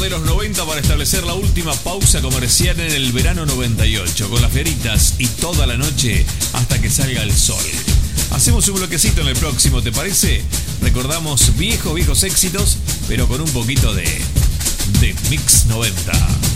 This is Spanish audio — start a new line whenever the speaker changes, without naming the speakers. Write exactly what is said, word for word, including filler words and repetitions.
de los noventa para establecer la última pausa comercial en el verano noventa y ocho, con las fieritas y toda la noche hasta que salga el sol. Hacemos un bloquecito en el próximo, ¿te parece? Recordamos viejos, viejos éxitos, pero con un poquito de, de Mix noventa.